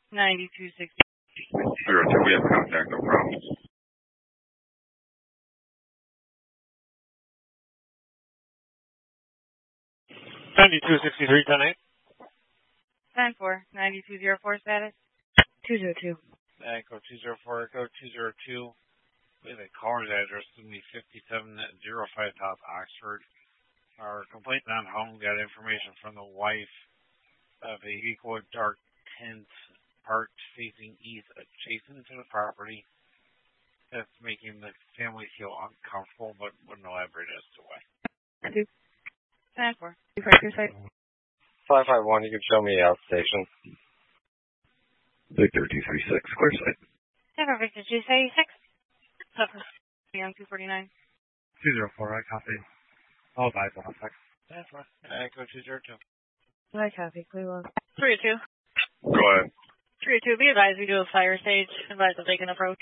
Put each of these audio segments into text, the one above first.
9260. 02, we have contact, no problem. 9263, 10-8. 10-4, 9204 status. 202. Echo 204, Echo 202. We have a caller's address to me 5705 South Oxford. Our complaint on home got information from the wife of a equal dark tint parked facing east adjacent to the property. That's making the family feel uncomfortable, but wouldn't elaborate as to why. 10-4. You correct your site? 551, you can show me outstation. Victor 236, clear site. Denver Victor 236. Beyond 249. 204, I copy. All advise on effect. That's right. Echo 202. I copy, Cleveland. 302. Go ahead. 302, be advised we do a fire stage. Advise that they can approach.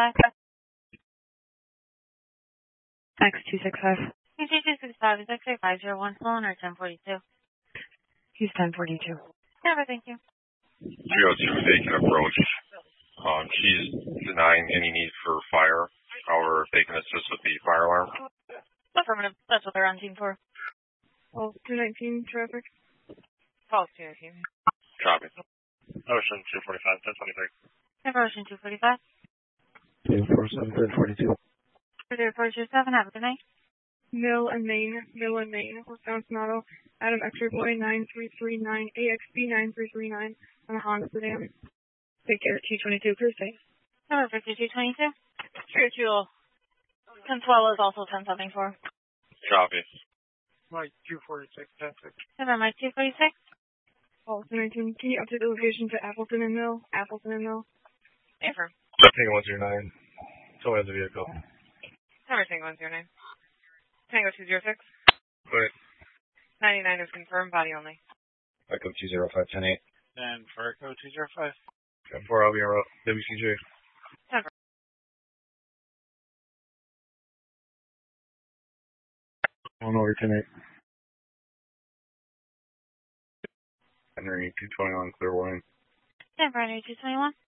X265. X265 is X501 phone or 1042. He's 1042. Never, thank you. 302, they can approach. She's denying any need for fire. However, if they can assist with the fire alarm. Affirmative. That's what they're on team for. Oh, 219 traffic. Call 219. Copy. Ocean 245, 1023. Never Ocean 245. 247, 1042. 0427, have a good night. Mill and Main, Wisconsin Auto, Adam X-ray boy 9339, AXB 9339, on the Honda sedan. Take care, 222, cruise safe. Number 5222. 302. 1012 is also 1074. Copy. Mike 246, 10-6. Number Mike 246. Oh, 219, can you update the location to Appleton and Mill? Affirm. Tango 109. So has a vehicle. Number Tango 109. Tango 206. Clear. 99 is confirmed, body only. Echo 205, 10-8. And for Echo 205. 4 I'll be on WCJ. 10. On over 10-8. Henry 221, clear warning. 10 for 221.